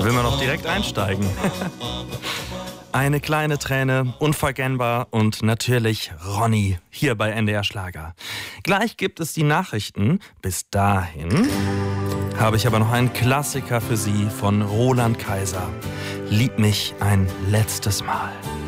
will man doch direkt einsteigen. Eine kleine Träne, unverkennbar und natürlich Ronny hier bei NDR Schlager. Gleich gibt es die Nachrichten. Bis dahin habe ich aber noch einen Klassiker für Sie von Roland Kaiser. Lieb mich ein letztes Mal.